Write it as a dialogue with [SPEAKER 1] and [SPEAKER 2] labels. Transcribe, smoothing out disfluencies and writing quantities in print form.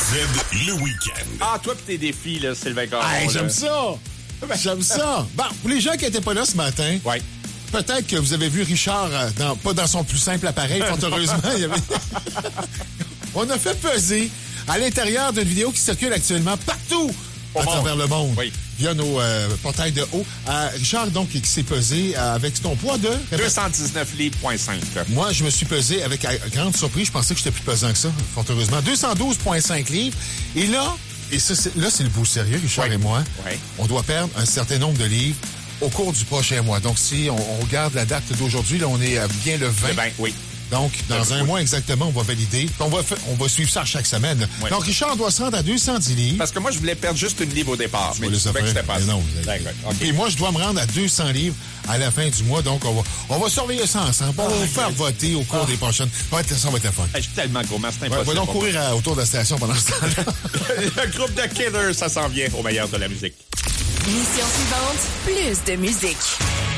[SPEAKER 1] le week-end.
[SPEAKER 2] Ah, toi pis tes défis, là, Sylvain Caron.
[SPEAKER 3] Hey, j'aime ça! J'aime ça! Bon, pour les gens qui n'étaient pas là ce matin,
[SPEAKER 2] Ouais.
[SPEAKER 3] peut-être que vous avez vu Richard, pas dans son plus simple appareil, fort heureusement. On a fait peser à l'intérieur d'une vidéo qui circule actuellement partout à travers le monde.
[SPEAKER 2] Oui.
[SPEAKER 3] Via nos portails de haut. Richard, donc, qui s'est pesé avec ton poids de...
[SPEAKER 2] 219 livres,5.
[SPEAKER 3] Moi, je me suis pesé avec grande surprise. Je pensais que j'étais plus pesant que ça, fort heureusement. 212,5 livres. Et là, c'est le bout sérieux, Richard et moi.
[SPEAKER 2] Oui.
[SPEAKER 3] On doit perdre un certain nombre de livres au cours du prochain mois. Donc, si on regarde la date d'aujourd'hui, là, on est bien le 20.
[SPEAKER 2] Le 20, oui.
[SPEAKER 3] Donc, dans un mois exactement, on va valider. On va suivre ça chaque semaine.
[SPEAKER 2] Oui.
[SPEAKER 3] Donc, Richard doit se rendre à 210 livres.
[SPEAKER 2] Parce que moi, je voulais perdre juste une livre au départ. Mais je savais que c'était pas ça.
[SPEAKER 3] Non,
[SPEAKER 2] D'accord.
[SPEAKER 3] Et moi, je dois me rendre à 200 livres à la fin du mois. Donc, on va surveiller ça ensemble. On va vous faire voter au cours des prochaines. Ça va être le fun.
[SPEAKER 2] Je suis tellement gourmand, c'est
[SPEAKER 3] Ouais,
[SPEAKER 2] impossible.
[SPEAKER 3] va donc courir autour de la station pendant ce temps-là.
[SPEAKER 2] Le groupe de Killers, ça s'en vient au meilleur de la musique.
[SPEAKER 4] Mission suivante, plus de musique.